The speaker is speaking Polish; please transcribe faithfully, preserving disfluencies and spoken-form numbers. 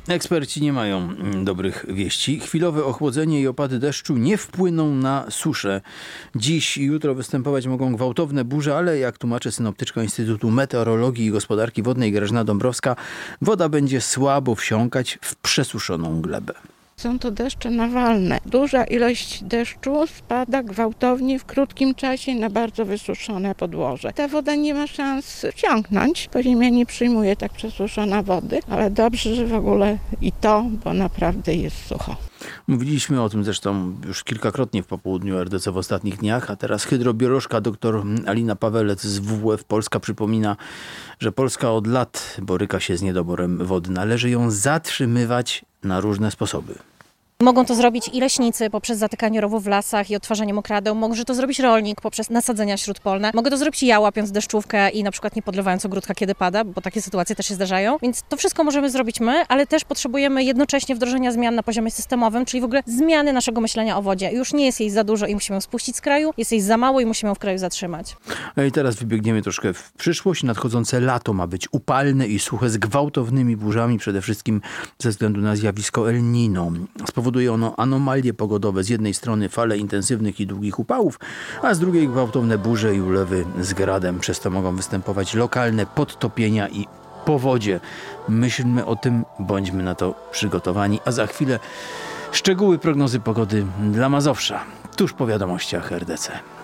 Eksperci nie mają mm, dobrych wieści. Chwilowe ochłodzenie i opady deszczu nie wpłyną na suszę. Dziś i jutro występować mogą gwałtowne burze, ale jak tłumaczy synoptyczka Instytutu Meteorologii i Gospodarki Wodnej Grażyna Dąbrowska, woda będzie słabo wsiąkać w przesuszoną glebę. Są to deszcze nawalne. Duża ilość deszczu spada gwałtownie w krótkim czasie na bardzo wysuszone podłoże. Ta woda nie ma szans wciągnąć, bo ziemia nie przyjmuje tak przesuszona wody, ale dobrze, że w ogóle i to, bo naprawdę jest sucho. Mówiliśmy o tym zresztą już kilkakrotnie w popołudniu R D C w ostatnich dniach, a teraz hydrobiolożka dr Alina Pawelec z W W F Polska przypomina, że Polska od lat boryka się z niedoborem wody. Należy ją zatrzymywać na różne sposoby. Mogą to zrobić i leśnicy poprzez zatykanie rowów w lasach i odtwarzanie mokradeł. Może to zrobić rolnik poprzez nasadzenia śródpolne. Mogę to zrobić ja, łapiąc deszczówkę i na przykład nie podlewając ogródka, kiedy pada, bo takie sytuacje też się zdarzają. Więc to wszystko możemy zrobić my, ale też potrzebujemy jednocześnie wdrożenia zmian na poziomie systemowym, czyli w ogóle zmiany naszego myślenia o wodzie. Już nie jest jej za dużo i musimy ją spuścić z kraju, jest jej za mało i musimy ją w kraju zatrzymać. No i teraz wybiegniemy troszkę w przyszłość. Nadchodzące lato ma być upalne i suche z gwałtownymi burzami, przede wszystkim ze względu na zjawisko El Niño. Spowoduje ono anomalie pogodowe. Z jednej strony fale intensywnych i długich upałów, a z drugiej gwałtowne burze i ulewy z gradem. Przez to mogą występować lokalne podtopienia i powodzie. Myślmy o tym, bądźmy na to przygotowani. A za chwilę szczegóły prognozy pogody dla Mazowsza. Tuż po wiadomościach R D C.